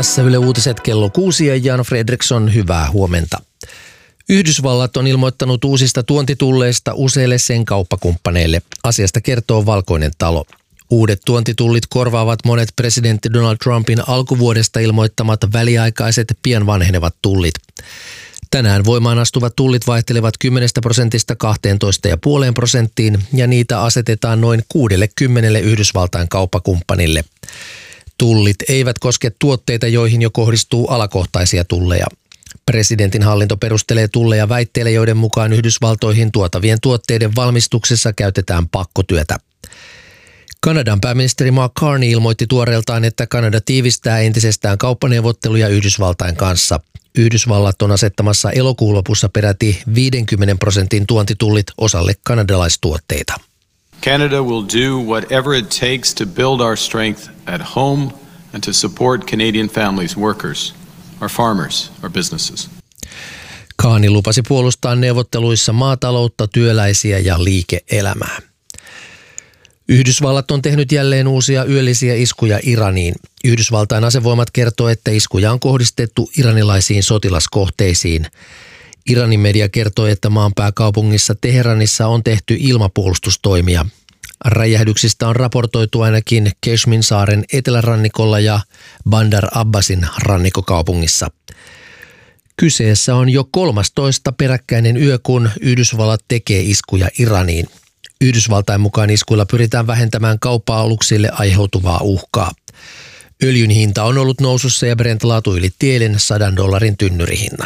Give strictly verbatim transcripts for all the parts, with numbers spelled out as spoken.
Tässä Yle Uutiset kello kuusi ja Jan Fredriksson, hyvää huomenta. Yhdysvallat on ilmoittanut uusista tuontitulleista useille sen kauppakumppaneille. Asiasta kertoo Valkoinen talo. Uudet tuontitullit korvaavat monet presidentti Donald Trumpin alkuvuodesta ilmoittamat väliaikaiset pian vanhenevat tullit. Tänään voimaan astuvat tullit vaihtelevat kymmenestä prosentista kahteentoista pilkku viiteen prosenttiin ja niitä asetetaan noin kuudellekymmenelle Yhdysvaltain kauppakumppanille. Tullit eivät koske tuotteita, joihin jo kohdistuu alakohtaisia tulleja. Presidentin hallinto perustelee tulleja väitteillä, joiden mukaan Yhdysvaltoihin tuotavien tuotteiden valmistuksessa käytetään pakkotyötä. Kanadan pääministeri Mark Carney ilmoitti tuoreeltaan, että Kanada tiivistää entisestään kauppaneuvotteluja Yhdysvaltain kanssa. Yhdysvallat on asettamassa elokuun lopussa peräti viidenkymmenen prosentin tuontitullit osalle kanadalaistuotteita. Canada will do whatever it takes to build our strength at home and to support Canadian families, workers, our farmers, our businesses. Carney lupasi puolustaa neuvotteluissa maataloutta, työläisiä ja liike-elämää. Yhdysvallat on tehnyt jälleen uusia yöllisiä iskuja Iraniin. Yhdysvaltain asevoimat kertoo, että iskuja on kohdistettu iranilaisiin sotilaskohteisiin. Iranin media kertoi, että maan pääkaupungissa Teheranissa on tehty ilmapuolustustoimia. Räjähdyksistä on raportoitu ainakin Keshmin saaren etelärannikolla ja Bandar Abbasin rannikkokaupungissa. Kyseessä on jo kolmastoista peräkkäinen yö, kun Yhdysvallat tekee iskuja Iraniin. Yhdysvaltain mukaan iskuilla pyritään vähentämään kauppa-aluksille aiheutuvaa uhkaa. Öljyn hinta on ollut nousussa ja Brent-laatu ylitti eilen sadan dollarin tynnyrihinnan.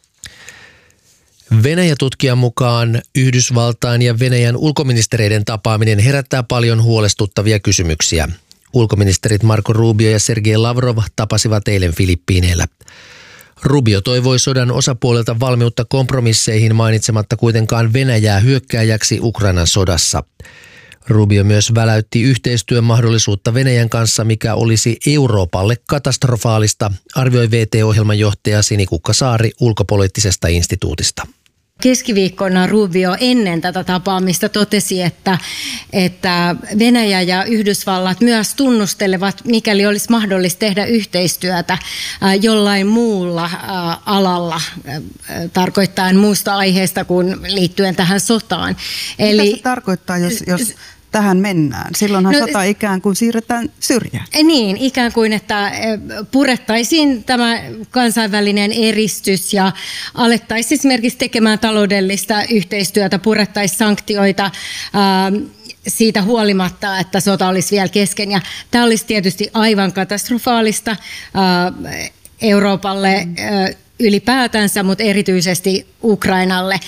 Venäjä-tutkijan mukaan Yhdysvaltain ja Venäjän ulkoministereiden tapaaminen herättää paljon huolestuttavia kysymyksiä. Ulkoministerit Marco Rubio ja Sergei Lavrov tapasivat eilen Filippiineillä. Rubio toivoi sodan osapuolelta valmiutta kompromisseihin, mainitsematta kuitenkaan Venäjää hyökkääjäksi Ukrainan sodassa. Rubio myös väläytti yhteistyön mahdollisuutta Venäjän kanssa, mikä olisi Euroopalle katastrofaalista, arvioi V T-ohjelman johtaja Sinikukka Saari ulkopoliittisesta instituutista. Keskiviikkona Rubio ennen tätä tapaamista totesi, että, että Venäjä ja Yhdysvallat myös tunnustelevat, mikäli olisi mahdollista tehdä yhteistyötä jollain muulla alalla, tarkoittaen muusta aiheesta kuin liittyen tähän sotaan. Eli, mitä se tarkoittaa, jos... jos... tähän mennään? Silloinhan no, sota ikään kuin siirretään syrjään. Niin, ikään kuin, että purettaisiin tämä kansainvälinen eristys ja alettaisiin esimerkiksi tekemään taloudellista yhteistyötä, purettaisiin sanktioita ää, siitä huolimatta, että sota olisi vielä kesken. Ja tämä olisi tietysti aivan katastrofaalista ää, Euroopalle ää, ylipäätänsä, mutta erityisesti Ukrainalle.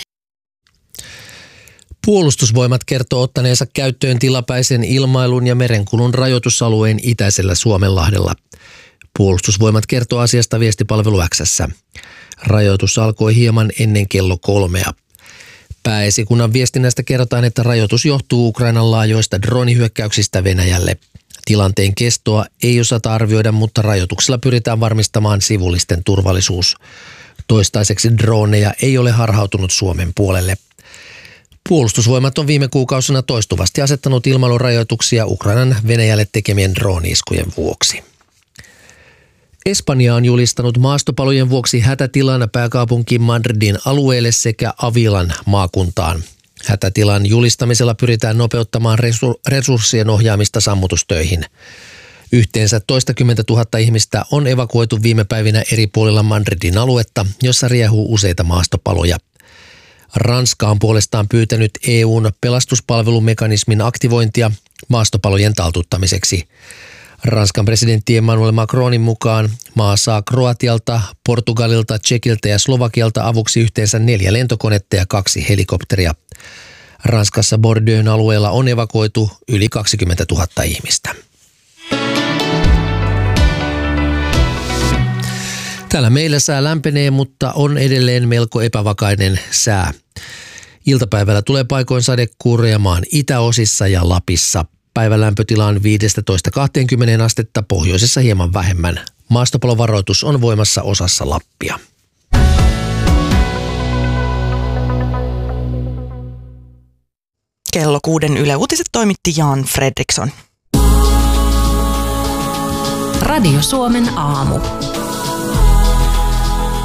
Puolustusvoimat kertoo ottaneensa käyttöön tilapäisen ilmailun ja merenkulun rajoitusalueen itäisellä Suomenlahdella. Puolustusvoimat kertoo asiasta viestipalvelu X:ssä. Rajoitus alkoi hieman ennen kello kolmea. Pääesikunnan viestinnästä kerrotaan, että rajoitus johtuu Ukrainan laajoista dronihyökkäyksistä Venäjälle. Tilanteen kestoa ei osata arvioida, mutta rajoituksella pyritään varmistamaan sivullisten turvallisuus. Toistaiseksi droneja ei ole harhautunut Suomen puolelle. Puolustusvoimat on viime kuukausina toistuvasti asettanut ilmailurajoituksia Ukrainan Venäjälle tekemien drooni-iskujen vuoksi. Espanja on julistanut maastopalojen vuoksi hätätilan pääkaupunki Madridin alueelle sekä Avilan maakuntaan. Hätätilan julistamisella pyritään nopeuttamaan resurssien ohjaamista sammutustöihin. Yhteensä toistakymmentä tuhatta ihmistä on evakuoitu viime päivinä eri puolilla Madridin aluetta, jossa riehuu useita maastopaloja. Ranska on puolestaan pyytänyt E U:n pelastuspalvelumekanismin aktivointia maastopalojen taltuttamiseksi. Ranskan presidentti Emmanuel Macronin mukaan maa saa Kroatialta, Portugalilta, Tšekiltä ja Slovakialta avuksi yhteensä neljä lentokonetta ja kaksi helikopteria. Ranskassa Bordeaux'n alueella on evakuoitu yli kaksikymmentätuhatta ihmistä. Täällä meillä sää lämpenee, mutta on edelleen melko epävakainen sää. Iltapäivällä tulee paikoin sadekuuroja maan itäosissa ja Lapissa. Päivän lämpötila on viisitoista kaksikymmentä astetta, pohjoisessa hieman vähemmän. Maastopalovaroitus on voimassa osassa Lappia. Kello kuuden Yle Uutiset toimitti Jan Fredriksson. Radio Suomen aamu.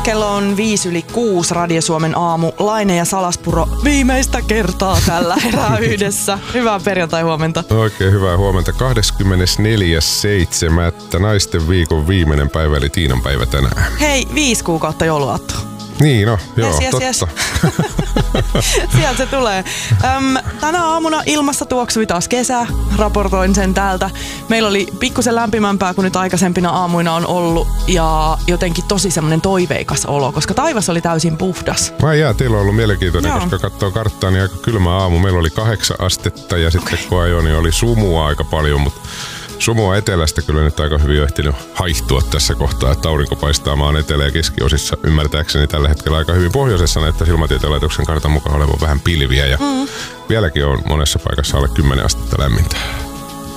Kello on viisi yli kuusi, Radio Suomen aamu. Laine ja Salaspuro viimeistä kertaa tällä erää yhdessä. Hyvää perjantai-huomenta. Oikein hyvää huomenta. kahdeskymmenesneljäs seitsemättä naisten viikon viimeinen päivä, eli Tiinan päivä tänään. Hei, viisi kuukautta jouluaattoa. Niin, no, joo, yes, yes, totta. Yes. Sieltä se tulee. Öm, tänä aamuna ilmassa tuoksui taas kesä, raportoin sen täältä. Meillä oli pikkusen lämpimämpää kuin nyt aikaisempina aamuina on ollut ja jotenkin tosi semmoinen toiveikas olo, koska taivas oli täysin puhdas. Vai jää, teillä on ollut mielenkiintoinen, Joo. koska katsoo karttaa, niin aika kylmä aamu. Meillä oli kahdeksan astetta ja sitten okay. kun ajoin, niin oli sumua aika paljon, mutta sumua etelästä kyllä nyt aika hyvin on ehtinyt haihtua tässä kohtaa, että aurinko paistaa maan etelä- ja keskiosissa ymmärtääkseni tällä hetkellä aika hyvin. Pohjoisessa näyttää Ilmatieteen laitoksen kartan mukaan olevan vähän pilviä ja mm. vieläkin on monessa paikassa alle kymmenen astetta lämmintä.